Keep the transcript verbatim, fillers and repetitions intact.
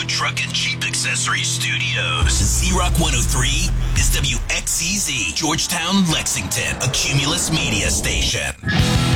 Food Truck and Jeep Accessory Studios. Z-Rock one oh three is W X C Z, Georgetown, Lexington, a Cumulus media station.